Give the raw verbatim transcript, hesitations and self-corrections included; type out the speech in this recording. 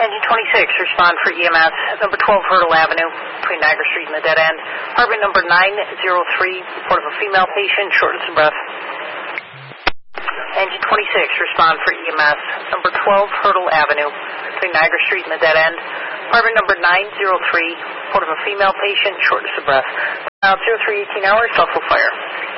Engine twenty-six, respond for E M S, number twelve Hurdle Avenue, between Niagara Street and the dead end. Apartment number nine oh three, report of a female patient, shortness of breath. Engine twenty-six, respond for E M S, number twelve Hurdle Avenue, between Niagara Street and the dead end. Apartment number nine oh three, report of a female patient, shortness of breath. Now zero three eighteen hours, self-full fire.